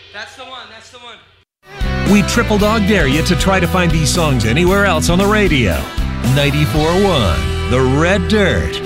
That's the one. That's the one. We triple dog dare you to try to find these songs anywhere else on the radio. 94.1 The Red Dirt.